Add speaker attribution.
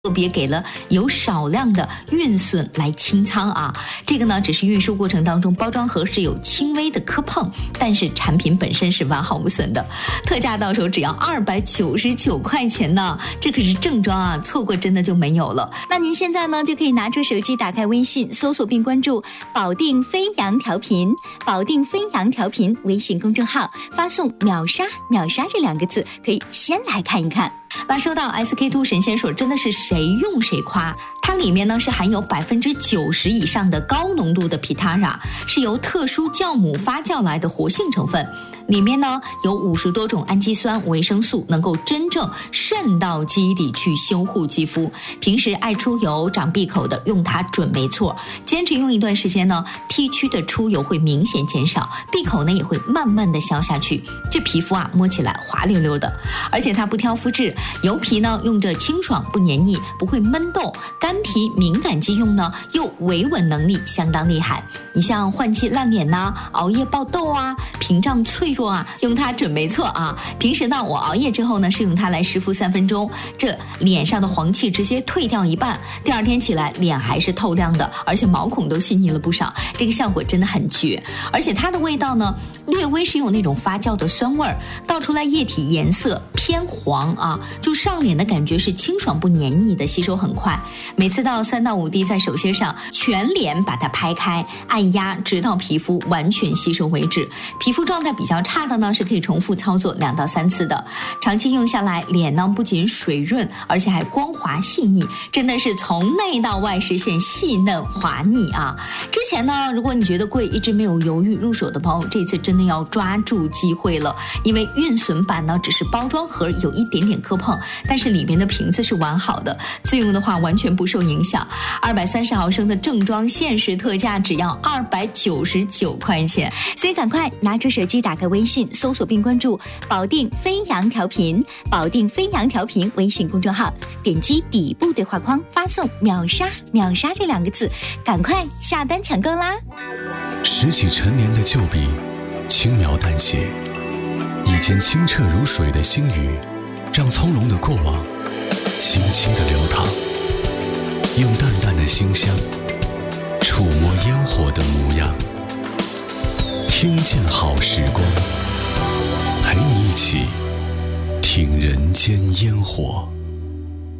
Speaker 1: 特别给了有少量的运损来清仓啊，这个呢只是运输过程当中包装盒是有轻微的磕碰，但是产品本身是完好无损的，特价到手只要299块钱呢，这可是正装啊，错过真的就没有了。那您现在呢就可以拿出手机，打开微信，搜索并关注保定飞扬调频，保定飞扬调频微信公众号，发送秒杀秒杀这2个字，可以先来看一看。那说到 SK2 神仙水，真的是谁用谁夸，它里面呢是含有90%以上的高浓度的皮塔拉，是由特殊酵母发酵来的活性成分，里面呢有50多种氨基酸、维生素，能够真正渗到基底去修护肌肤。平时爱出油、长闭口的，用它准没错。坚持用一段时间呢，T 区的出油会明显减少，闭口呢也会慢慢的消下去，这皮肤啊摸起来滑溜溜的，而且它不挑肤质。油皮呢用着清爽不黏腻，不会闷痘，干皮敏感肌用呢又维稳能力相当厉害。你像换季烂脸呐、熬夜爆痘啊、屏障脆弱啊，用它准没错啊。平时呢我熬夜之后呢是用它来湿敷3分钟，这脸上的黄气直接退掉一半，第2天起来脸还是透亮的，而且毛孔都细腻了不少，这个效果真的很绝。而且它的味道呢略微是有那种发酵的酸味儿，倒出来液体颜色偏黄啊，就上脸的感觉是清爽不黏腻的，吸收很快。每次到3到5滴在手心上，全脸把它拍开，按压直到皮肤完全吸收为止。皮肤状态比较差的呢，是可以重复操作2到3次的。长期用下来，脸呢不仅水润，而且还光滑细腻，真的是从内到外实现细嫩滑腻啊！之前呢，如果你觉得贵，一直没有犹豫入手的朋友，这次真的要抓住机会了，因为运损版呢只是包装盒有一点点磕碰，但是里面的瓶子是完好的，自用的话完全不受影响。230毫升的正装限时特价只要299块钱，所以赶快拿出手机，打开微信，搜索并关注保定飞扬调频，保定飞扬调频微信公众号，点击底部对话框，发送秒杀秒杀这2个字，赶快下单抢购啦！
Speaker 2: 拾起陈年的旧笔，轻描淡写，以前清澈如水的星宇，让从容的过往轻轻地流淌，用淡淡的馨香触摸烟火的模样，听见好时光，陪你一起听人间烟火。